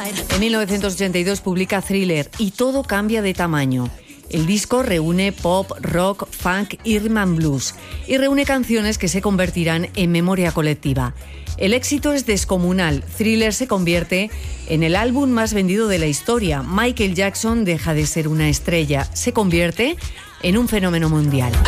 En 1982 publica Thriller y todo cambia de tamaño. El disco reúne pop, rock, funk y rhythm and blues y reúne canciones que se convertirán en memoria colectiva. El éxito es descomunal. Thriller se convierte en el álbum más vendido de la historia. Michael Jackson deja de ser una estrella, se convierte en un fenómeno mundial.